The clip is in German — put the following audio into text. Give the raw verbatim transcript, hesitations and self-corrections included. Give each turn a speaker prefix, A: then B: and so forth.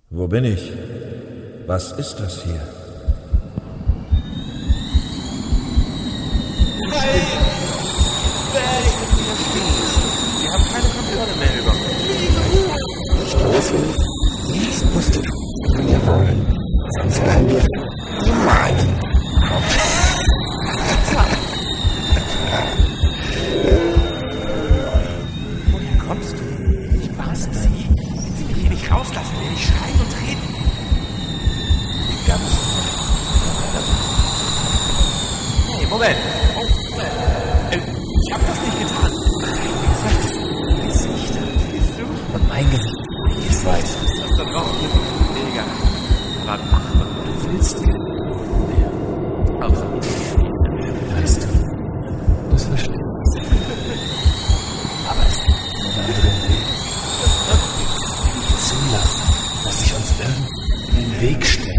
A: Wo bin ich? Was ist das hier?
B: Nein! Nein! Wir haben keine Kontrolle mehr über uns.
C: Nicht loslösen. Das musst du von dir wollen. Sonst bleiben wir niemals.
B: Woher kommst du? Ich war's bei dir. Wenn sie mich hier nicht rauslassen, werde ich schreien und reden. Die ganze Zeit. Hey, Moment. Oh, Moment. Äh, ich hab das nicht getan. Wie gesagt, Gesicht. Siehst du?
C: Und mein Gesicht. Ich weiß.
B: Das da draußen ist ein Pfleger. Aber mach, was du willst. Ja. Also,
C: Weißt du, das verstehe ich. Aber es gibt einen anderen Weg. Nicht zulassen, dass sich uns irgendein Weg stellt.